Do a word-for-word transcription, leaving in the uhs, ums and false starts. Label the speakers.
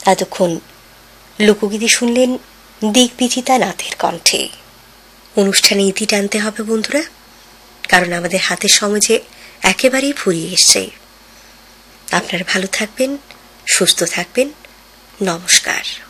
Speaker 1: এতক্ষণ লোকগীতি শুনলেন দিগ্বিজিতা নাথের কণ্ঠে। অনুষ্ঠানে ইতি টানতে হবে বন্ধুরা, কারণ আমাদের হাতের সময় যে একেবারেই ফুরিয়ে এসছে। আপনারা ভালো থাকবেন, সুস্থ থাকবেন। নমস্কার।